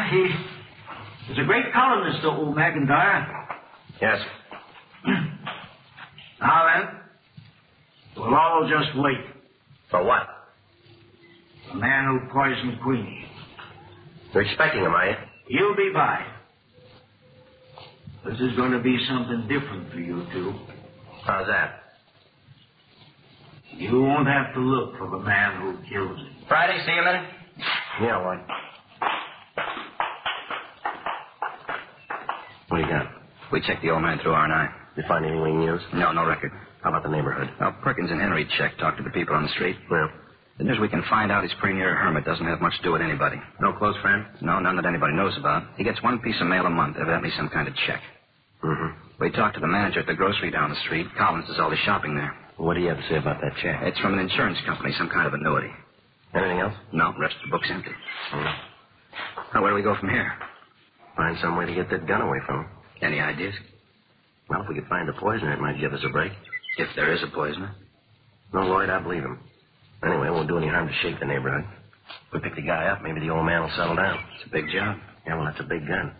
He's a great columnist, old McIntyre. Yes. Now then, we'll all just wait. For what? The man who poisoned Queenie. You're expecting him, are you? He'll be by. This is going to be something different for you two. How's that? You won't have to look for the man who kills him. Friday, see you a minute? Yeah, what? What do you got? We checked the old man through R&I. You find anything we can use? No record. How about the neighborhood? Well, Perkins and Henry checked, talked to the people on the street. Well? The news we can find out he's pretty near a hermit. Doesn't have much to do with anybody. No close friend? No, none that anybody knows about. He gets one piece of mail a month, evidently some kind of check. Mm-hmm. We talked to the manager at the grocery down the street. Collins does all his shopping there. What do you have to say about that check? It's from an insurance company, some kind of annuity. Anything else? No, the rest of the book's empty. Mm-hmm. Now, where do we go from here? Find some way to get that gun away from him. Any ideas? Well, if we could find the poisoner, it might give us a break. If there is a poisoner. No, Lloyd, I believe him. Anyway, it won't do any harm to shake the neighborhood. If we pick the guy up, maybe the old man will settle down. It's a big job. Yeah, well, that's a big gun.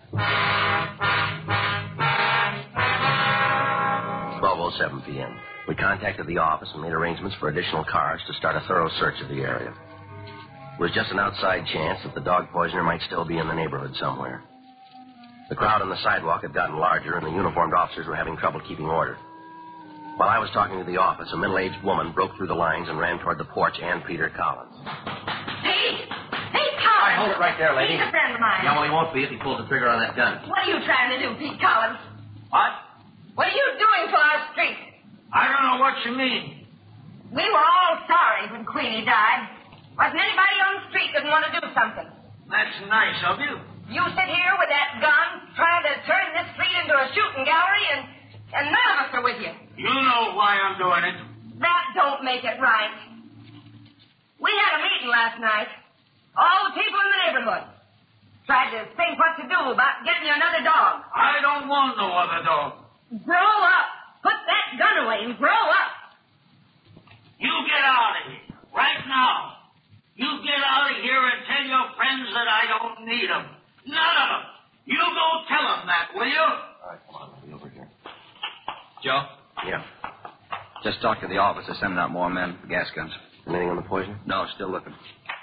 12:07 p.m. We contacted the office and made arrangements for additional cars to start a thorough search of the area. It was just an outside chance that the dog poisoner might still be in the neighborhood somewhere. The crowd on the sidewalk had gotten larger, and the uniformed officers were having trouble keeping order. While I was talking to the office, a middle-aged woman broke through the lines and ran toward the porch and Peter Collins. Hey, Collins! All right, hold it right there, lady. He's a friend of mine. Yeah, well, he won't be if he pulls the trigger on that gun. What are you trying to do, Pete Collins? What? What are you doing to our street? I don't know what you mean. We were all sorry when Queenie died. Wasn't anybody on the street that didn't want to do something. That's nice of you. You sit here with that gun trying to turn this street into a shooting gallery, and none of us are with you. You know why I'm doing it. That don't make it right. We had a meeting last night. All the people in the neighborhood. Tried to think what to do about getting you another dog. I don't want no other dog. Grow up. Put that gun away and grow up. You get out of here. Right now. You get out of here and tell your friends that I don't need them. None of them. You go tell them that, will you? All right, come on. We'll be over here. Joe? Yeah. Just talked to the office. They're sending out more men, gas guns. Anything on the poison? No, still looking.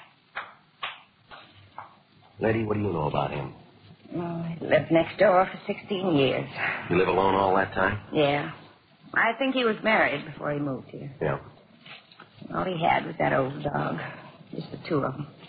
Lady, what do you know about him? Oh, he lived next door for 16 years. You live alone all that time? Yeah. I think he was married before he moved here. Yeah. All he had was that old dog. Just the two of them.